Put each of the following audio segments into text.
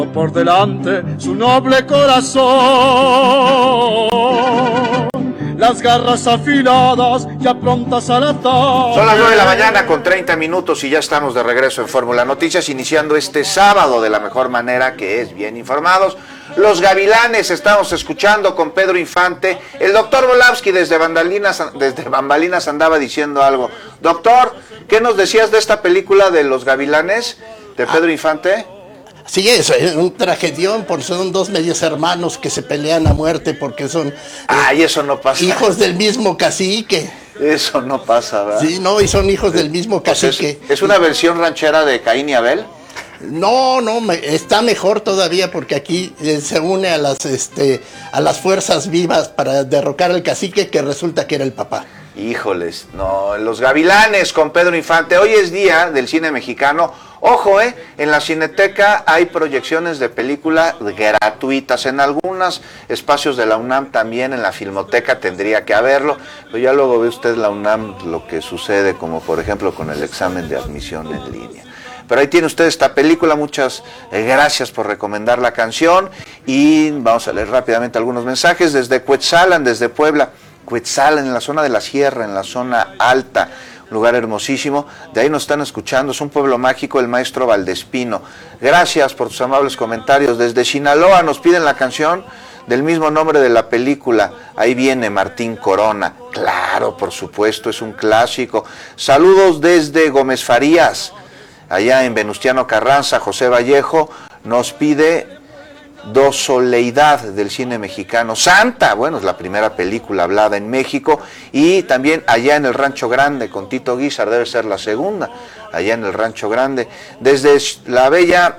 por delante su noble corazón, las garras afiladas ya prontas al ataque. Son las 9 de la mañana con 30 minutos y ya estamos de regreso en Fórmula Noticias, iniciando este sábado de la mejor manera, que es bien informados. Los Gavilanes estamos escuchando con Pedro Infante. El doctor Volavsky desde Bambalinas andaba diciendo algo. Doctor, ¿qué nos decías de esta película de Los Gavilanes de Pedro Infante? Sí, es un tragedión, porque son dos medios hermanos que se pelean a muerte porque son eso no pasa. Hijos del mismo cacique. Eso no pasa, ¿verdad? Sí, no, y son hijos del mismo cacique. ¿Es una versión ranchera de Caín y Abel? No, está mejor todavía, porque aquí se une a las fuerzas vivas para derrocar al cacique, que resulta que era el papá. Híjoles, no, Los Gavilanes con Pedro Infante. Hoy es día del cine mexicano. Ojo, en la Cineteca hay proyecciones de película gratuitas. En algunos espacios de la UNAM también, en la Filmoteca tendría que haberlo. Pero ya luego ve usted la UNAM lo que sucede, como por ejemplo con el examen de admisión en línea. Pero ahí tiene usted esta película. Muchas gracias por recomendar la canción. Y vamos a leer rápidamente algunos mensajes desde Cuetzalan, desde Puebla. Cuetzalan, en la zona de la sierra, en la zona alta, un lugar hermosísimo. De ahí nos están escuchando, es un pueblo mágico, el maestro Valdespino. Gracias por tus amables comentarios. Desde Sinaloa nos piden la canción del mismo nombre de la película. Ahí viene Martín Corona. Claro, por supuesto, es un clásico. Saludos desde Gómez Farías, allá en Venustiano Carranza. José Vallejo nos pide Dosoleidad del cine mexicano. Santa, bueno, es la primera película hablada en México. Y también allá en el Rancho Grande con Tito Guízar, debe ser la segunda, allá en el Rancho Grande. Desde la bella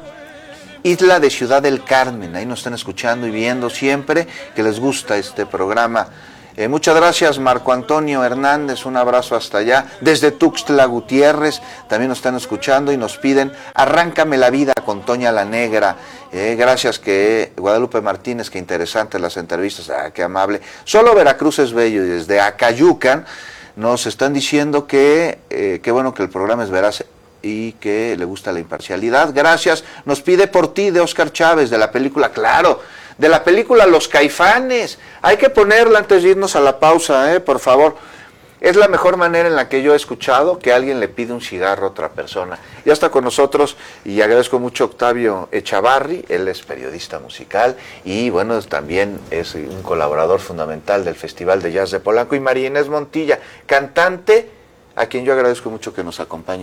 isla de Ciudad del Carmen, ahí nos están escuchando y viendo siempre, que les gusta este programa. Muchas gracias, Marco Antonio Hernández, un abrazo hasta allá. Desde Tuxtla Gutiérrez también nos están escuchando y nos piden Arráncame la vida con Toña la Negra. Gracias, que Guadalupe Martínez, qué interesantes las entrevistas, qué amable. Solo Veracruz es bello. Y desde Acayucan nos están diciendo que qué bueno que el programa es veraz y que le gusta la imparcialidad. Gracias. Nos pide Por ti, de Óscar Chávez, de la película, claro, de la película Los Caifanes. Hay que ponerla antes de irnos a la pausa, por favor. Es la mejor manera en la que yo he escuchado que alguien le pide un cigarro a otra persona. Ya está con nosotros y agradezco mucho a Octavio Echavarri, él es periodista musical y bueno, también es un colaborador fundamental del Festival de Jazz de Polanco, y María Inés Montilla, cantante, a quien yo agradezco mucho que nos acompañe.